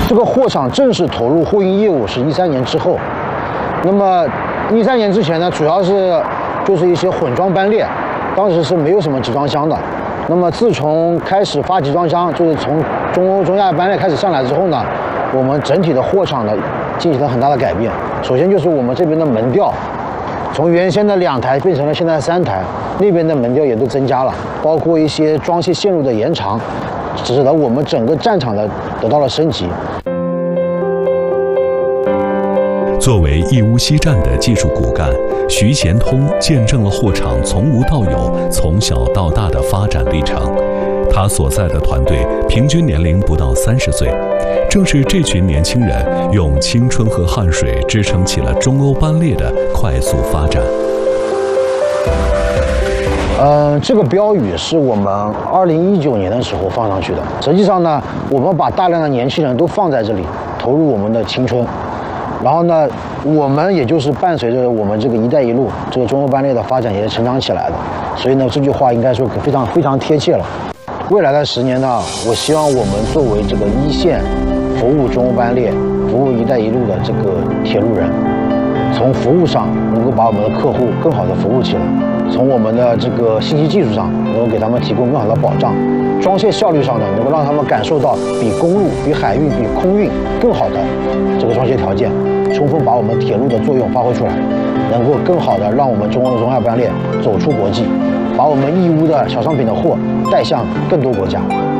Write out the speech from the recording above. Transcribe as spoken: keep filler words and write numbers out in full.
这个货场正式投入货运业务是一三年之后。那么一三年之前呢，主要是就是一些混装班列，当时是没有什么集装箱的。那么自从开始发集装箱，就是从中欧、中亚班列开始上来之后呢，我们整体的货场呢进行了很大的改变。首先就是我们这边的门吊，从原先的两台变成了现在三台，那边的门吊也都增加了，包括一些装卸线路的延长，使得我们整个战场的得到了升级。 作为义乌西站的技术骨干，徐贤通见证了货场从无到有、从小到大的发展历程。他所在的团队平均年龄不到三十岁，正是这群年轻人用青春和汗水支撑起了中欧班列的快速发展。 呃，这个标语是我们二零一九年的时候放上去的。实际上呢，我们把大量的年轻人都放在这里，投入我们的青春。然后呢，我们也就是伴随着我们这个“一带一路”这个中欧班列的发展，也是成长起来的。所以呢，这句话应该说非常非常贴切了。未来的十年呢，我希望我们作为这个一线服务中欧班列、服务“一带一路”的这个铁路人，从服务上能够把我们的客户更好的服务起来，从我们的这个信息技术上能够给他们提供更好的保障，装卸效率上呢，能够让他们感受到比公路、比海运、比空运更好的这个装卸条件，充分把我们铁路的作用发挥出来，能够更好的让我们中欧中亚班列走出国际，把我们义乌的小商品的货带向更多国家。